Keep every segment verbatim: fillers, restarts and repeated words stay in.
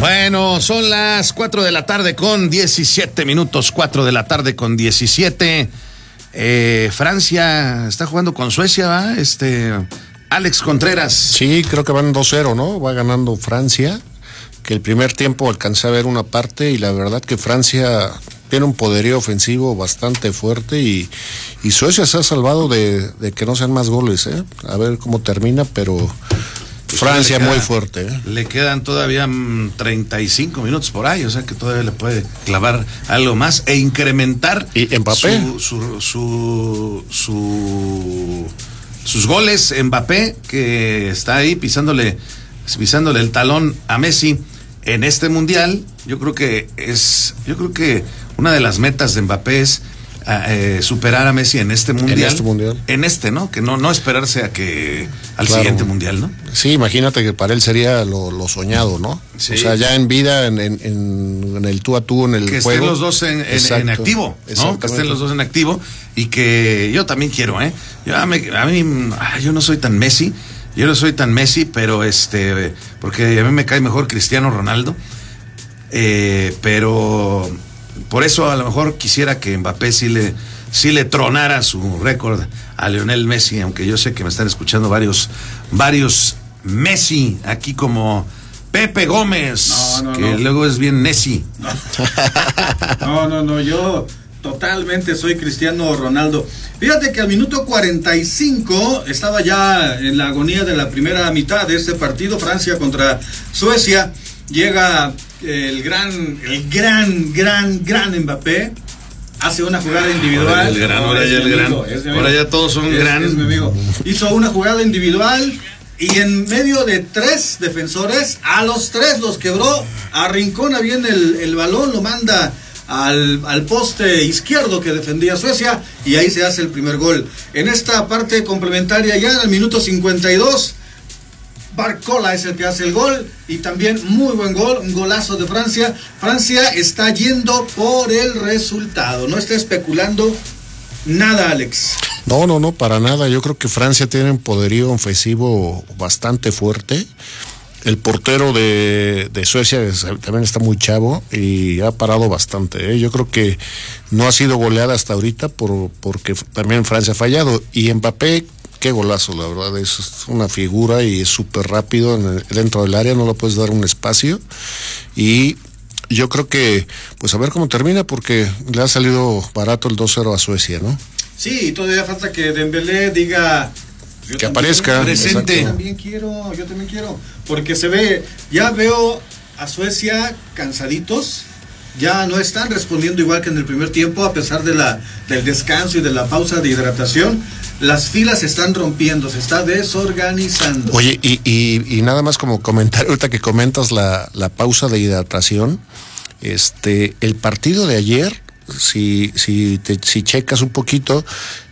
Bueno, son las cuatro de la tarde con diecisiete minutos, cuatro de la tarde con diecisiete. Eh, Francia está jugando con Suecia, ¿va? Este, Alex Contreras. Sí, creo que van dos cero, ¿no? Va ganando Francia, que el primer tiempo alcancé a ver una parte y la verdad que Francia tiene un poderío ofensivo bastante fuerte y, y Suecia se ha salvado de, de que no sean más goles, ¿eh? A ver cómo termina, pero Francia queda, muy fuerte, ¿eh? Le quedan todavía mmm, treinta y cinco minutos por ahí, o sea que todavía le puede clavar algo más e incrementar ¿Y Mbappé? Su, su, su, su, sus goles. Mbappé, que está ahí pisándole, pisándole el talón a Messi en este mundial. Yo creo que es, yo creo que una de las metas de Mbappé es Eh, superar a Messi en este mundial. En este mundial. En este, ¿no? Que no, no esperarse a que al claro. siguiente mundial, ¿no? Sí, imagínate que para él sería lo, lo soñado, ¿no? Sí. O sea, ya en vida, en, en, en el tú a tú, en el que juego. Que estén los dos en, en, en activo, ¿no? Que estén los dos en activo y que yo también quiero, ¿eh? Yo, a, mí, a mí, yo no soy tan Messi, yo no soy tan Messi, pero este, porque a mí me cae mejor Cristiano Ronaldo, eh, pero por eso a lo mejor quisiera que Mbappé sí le, sí le tronara su récord a Lionel Messi, aunque yo sé que me están escuchando varios, varios Messi, aquí como Pepe Gómez, no, no, que no. luego es bien Messi. No. no, no, no, yo totalmente soy Cristiano Ronaldo. Fíjate que al minuto cuarenta y cinco estaba ya en la agonía de la primera mitad de este partido, Francia contra Suecia. Llega el gran, el gran, gran, gran Mbappé, hace una jugada individual. Ahora ya el gran, no, ahora ya el gran, ahora ya todos son es, gran. Es mi amigo. Hizo una jugada individual y en medio de tres defensores, a los tres los quebró, arrincona bien el, el balón, lo manda al, al poste izquierdo que defendía Suecia y ahí se hace el primer gol. En esta parte complementaria ya en el minuto cincuenta y dos, Barcola es el que hace el gol y también muy buen gol, un golazo de Francia. Francia está yendo por el resultado, no está especulando nada, Alex. No, no, no, para nada. Yo creo que Francia tiene un poderío ofensivo bastante fuerte. El portero de, de Suecia también está muy chavo y ha parado bastante, ¿eh? Yo creo que no ha sido goleada hasta ahorita por, porque también Francia ha fallado. Y Mbappé, qué golazo, la verdad, es una figura y es súper rápido en el, dentro del área, no le puedes dar un espacio y yo creo que, pues a ver cómo termina porque le ha salido barato el dos cero a Suecia, ¿no? Sí, todavía falta que Dembélé diga yo que aparezca presente. Yo también quiero, yo también quiero, porque se ve, ya veo a Suecia cansaditos. Ya no están respondiendo igual que en el primer tiempo, a pesar de la, del descanso y de la pausa de hidratación. Las filas se están rompiendo, se está desorganizando. Oye, y, y, y nada más como comentario, ahorita que comentas la, la pausa de hidratación, este, el partido de ayer, si, si, te, si checas un poquito,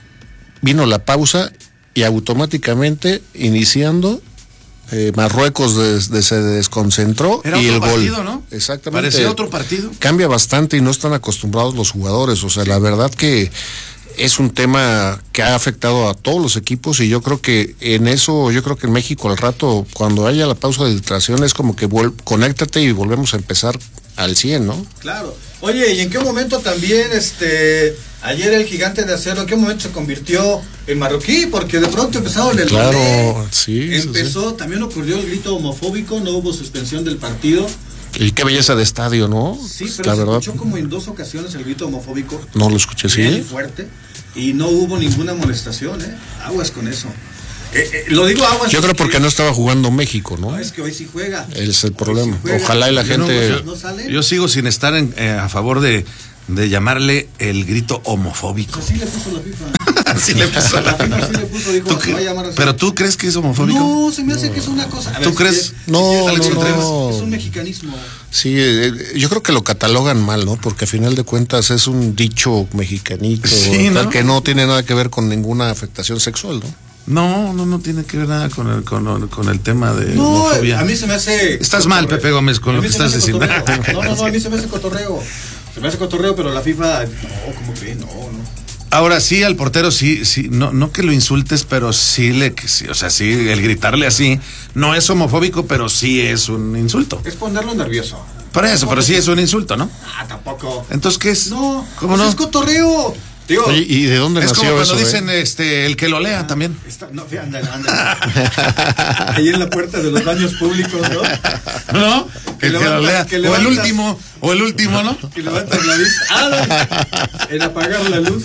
vino la pausa y automáticamente iniciando. Eh, Marruecos des, des, se desconcentró. Era y otro el partido, gol, ¿no? Exactamente. Parecía otro partido. Cambia bastante y no están acostumbrados los jugadores. O sea, la verdad que es un tema que ha afectado a todos los equipos y yo creo que en eso, yo creo que en México al rato, cuando haya la pausa de filtración, es como que vuel- conéctate y volvemos a empezar al cien, ¿no? Claro. Oye, ¿y en qué momento también, este, ayer el gigante de acero, en qué momento se convirtió en marroquí? Porque de pronto empezaron el Claro, rolé, sí. empezó, sí. también ocurrió el grito homofóbico, no hubo suspensión del partido. Y qué belleza de estadio, ¿no? Sí, pero la se verdad, escuchó como en dos ocasiones el grito homofóbico. No lo escuché, sí. Bien fuerte, y no hubo ninguna molestación, ¿eh? Aguas con eso. Eh, eh, lo digo aguas. Yo creo porque no estaba jugando México, ¿no? No, es que hoy sí juega. Es el problema. Sí juega. Ojalá y la Yo gente... no, yo, ¿No sale? yo sigo sin estar en, eh, a favor de, de llamarle el grito homofóbico. Así le puso la FIFA. Así le puso la FIFA. Así le puso, dijo, ¿Tú se va a llamar así. ¿Pero tú crees que es homofóbico? No, se me hace que es una cosa. A ver, ¿Tú si crees? es- No, si es- no, Contreras, no. Es un mexicanismo. Sí, eh, yo creo que lo catalogan mal, ¿no? Porque a final de cuentas es un dicho mexicanito, Sí, tal, ¿no? que no tiene nada que ver con ninguna afectación sexual, ¿no? No, no, no tiene que ver nada con el, con, con el tema de No, homofobia. a mí se me hace. Estás mal, cotorreo. Pepe Gómez, con A lo mí que se me estás hace diciendo. cotorreo. No, no, no, a mí se me hace cotorreo. Se me hace cotorreo, pero la FIFA, no, ¿cómo que? No, no. Ahora sí, al portero sí, sí, no, no que lo insultes, pero sí le, que sí, o sea, sí, el gritarle así no es homofóbico, pero sí es un insulto. Es ponerlo nervioso. Por eso, pero sí es un insulto, ¿no? Ah, tampoco. Entonces, ¿qué es? No, ¿cómo pues no? es cotorreo. Digo, Oye, ¿y de dónde es nació como cuando eso, dicen, eh? este, el que lo lea ah, también. Está, no, ándale, ándale. Ahí en la puerta de los baños públicos, ¿no? ¿No? Que, el que lo lea. Que o levantas, el último, o el último, ¿no? Que levantas la vista. ¡Ah! En apagar la luz.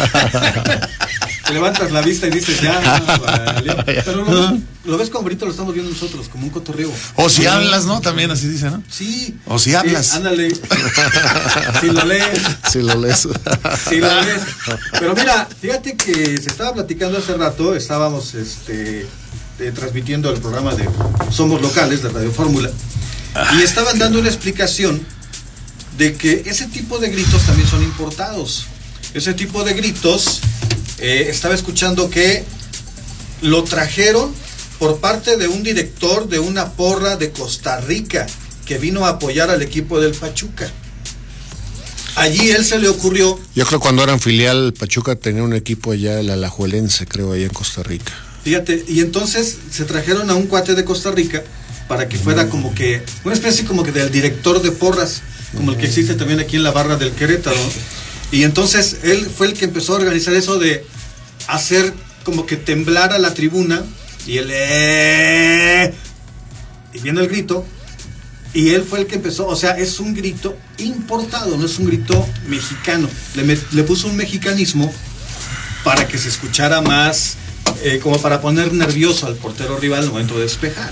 Que levantas la vista y dices, ya, no, vale. Pero lo ves, lo ves como ahorita lo estamos viendo nosotros, como un cotorreo. O si hablas, ¿no? También así dice, ¿no? Sí. O si hablas. Sí, ándale. Si lo lees. Si lo lees. Si lo lees. Pero mira, fíjate que se estaba platicando hace rato, estábamos este, eh, transmitiendo el programa de Somos Locales, de Radio Fórmula, y estaban dando una explicación de que ese tipo de gritos también son importados. Ese tipo de gritos, eh, estaba escuchando que lo trajeron por parte de un director de una porra de Costa Rica que vino a apoyar al equipo del Pachuca. Allí él se le ocurrió. Yo creo que cuando eran filial, Pachuca tenía un equipo allá, el Alajuelense, creo, allá en Costa Rica. Fíjate, y entonces se trajeron a un cuate de Costa Rica para que fuera como que, una especie como que del director de porras, como el que existe también aquí en la barra del Querétaro. Y entonces él fue el que empezó a organizar eso de hacer como que temblara la tribuna, y él, eh, y viene el grito. Y él fue el que empezó, o sea, es un grito importado, no es un grito mexicano. Le, met, le puso un mexicanismo para que se escuchara más, eh, como para poner nervioso al portero rival al momento de despejar.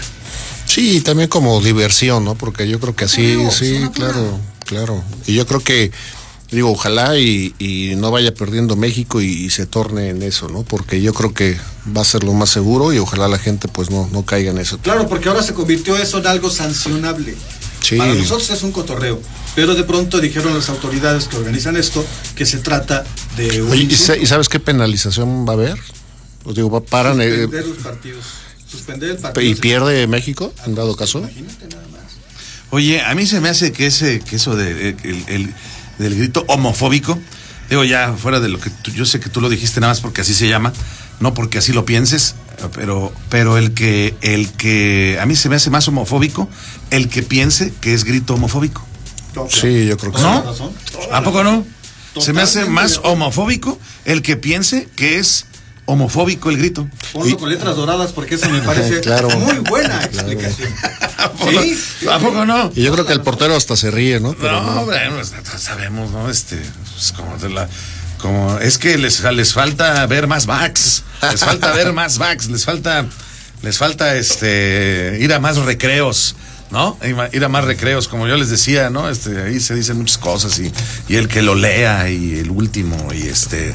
Sí, también como diversión, ¿no? Porque yo creo que así, no, sí, claro, claro. Y yo creo que, digo, ojalá y, y no vaya perdiendo México y, y se torne en eso, ¿no? Porque yo creo que va a ser lo más seguro y ojalá la gente pues no, no caiga en eso. Claro, porque ahora se convirtió eso en algo sancionable. Sí. Para nosotros es un cotorreo, pero de pronto dijeron las autoridades que organizan esto que se trata de un Oye, ¿y sabes qué penalización va a haber? Os digo, paran suspender eh, los partidos, suspender el partido. ¿Y pierde México en dado caso? Imagínate nada más. Oye, a mí se me hace que ese, que eso de el, el del grito homofóbico, digo ya fuera de lo que tú, yo sé que tú lo dijiste nada más porque así se llama, no porque así lo pienses, pero pero el que el que a mí se me hace más homofóbico el que piense que es grito homofóbico. Sí, yo creo que ¿no? sí. ¿A poco no? Totalmente. Se me hace más homofóbico el que piense que es homofóbico el grito. Ponlo con letras doradas porque eso me parece claro, muy buena explicación. ¿Sí? ¿A poco no? Y yo creo que el portero hasta se ríe, ¿no? Pero no, no. bueno, sabemos, ¿no? Este, pues como de la, como es que les, les falta ver más backs, les falta ver más backs, les falta, les falta este, ir a más recreos, ¿no? Ir a más recreos, como yo les decía, ¿no? Este, ahí se dicen muchas cosas y, y el que lo lea y el último y este.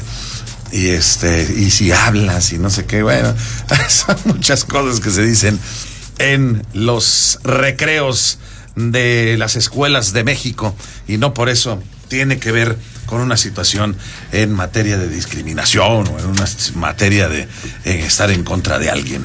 Y este, y si hablas y no sé qué, bueno, son muchas cosas que se dicen en los recreos de las escuelas de México y no por eso tiene que ver con una situación en materia de discriminación o en una materia de en estar en contra de alguien.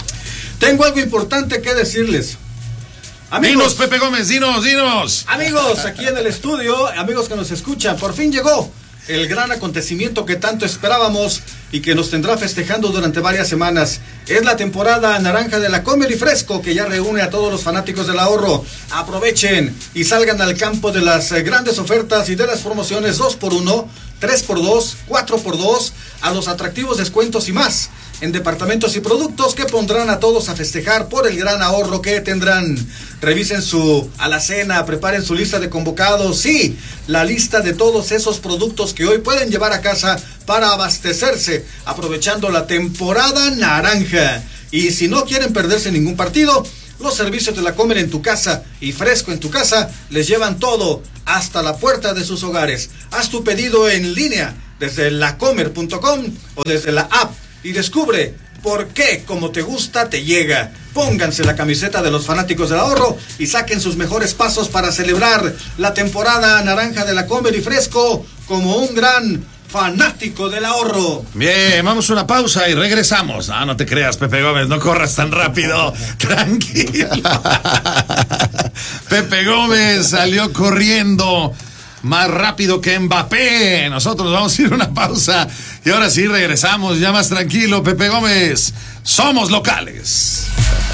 Tengo algo importante que decirles. Amigos, dinos, Pepe Gómez, dinos, dinos. Amigos, aquí en el estudio, amigos que nos escuchan, por fin llegó el gran acontecimiento que tanto esperábamos y que nos tendrá festejando durante varias semanas. Es la temporada naranja de la Comer y Fresco, que ya reúne a todos los fanáticos del ahorro. Aprovechen y salgan al campo de las grandes ofertas y de las promociones dos por uno, tres por dos, cuatro por dos, a los atractivos descuentos y más en departamentos y productos que pondrán a todos a festejar por el gran ahorro que tendrán. Revisen su alacena, preparen su lista de convocados, sí, la lista de todos esos productos que hoy pueden llevar a casa para abastecerse, aprovechando la temporada naranja. Y si no quieren perderse ningún partido, los servicios de la Comer en tu casa y Fresco en tu casa les llevan todo hasta la puerta de sus hogares. Haz tu pedido en línea desde lacomer punto com o desde la app y descubre por qué, como te gusta, te llega. Pónganse la camiseta de los fanáticos del ahorro y saquen sus mejores pasos para celebrar la temporada naranja de la Comer y Fresco como un gran fanático del ahorro. Bien, vamos a una pausa y regresamos. No, no te creas, Pepe Gómez, no corras tan rápido. Tranquilo. Pepe Gómez salió corriendo más rápido que Mbappé. Nosotros vamos a ir a una pausa y ahora sí regresamos ya más tranquilo. Pepe Gómez, somos locales.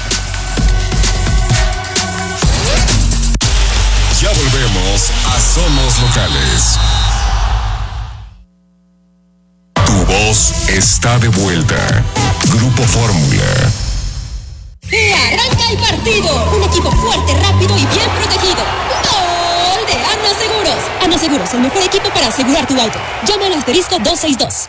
Ya volvemos a Somos Locales. Tu voz está de vuelta. Grupo Fórmula. Y arranca el partido. Un equipo fuerte, rápido y bien protegido. ¡Gol de Ana Seguros! Ana Seguros, el mejor equipo para asegurar tu auto. Llama al asterisco dos seis dos.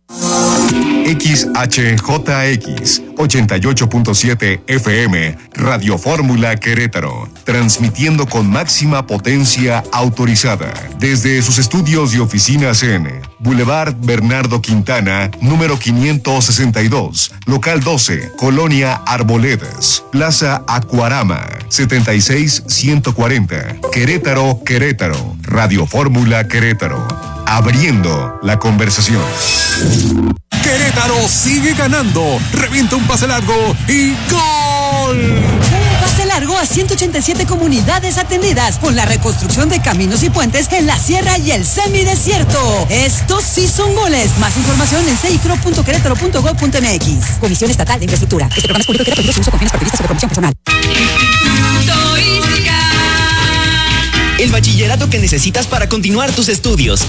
X H J X ochenta y ocho punto siete F M, Radio Fórmula Querétaro, transmitiendo con máxima potencia autorizada desde sus estudios y oficinas en Boulevard Bernardo Quintana, número quinientos sesenta y dos, local doce, Colonia Arboledas, Plaza Acuarama, setenta y seis ciento cuarenta, Querétaro, Querétaro, Radio Fórmula Querétaro, abriendo la conversación. Querétaro sigue ganando, revienta un pase largo y ¡gol! Un pase largo a ciento ochenta y siete comunidades atendidas con la reconstrucción de caminos y puentes en la sierra y el semidesierto. Estos sí son goles. Más información en ceicro punto querétaro punto gob punto m x. Comisión Estatal de Infraestructura. Este programa es público y queda prohibido su uso con fines partidistas o de promoción personal. El bachillerato que necesitas para continuar tus estudios.